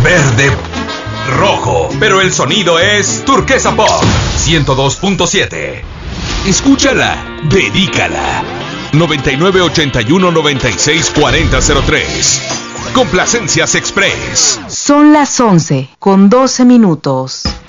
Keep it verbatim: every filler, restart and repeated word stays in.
verde, rojo, pero el sonido es Turquesa Pop ciento dos punto siete. Escúchala, dedícala. noventa y nueve ochenta y uno noventa y seis cuarenta cero tres. Complacencias Express. Son las once con doce minutos.